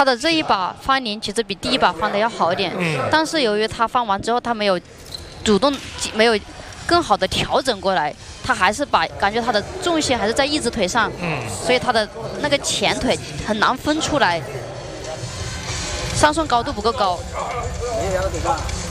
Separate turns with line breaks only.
他的这一把翻铃其实比第一把翻的要好一点，但是由于他翻完之后他没有主动没有更好的调整过来，他还是感觉他的重心还是在一只腿上，所以他的那个前腿很难分出来，上顺高度不够高。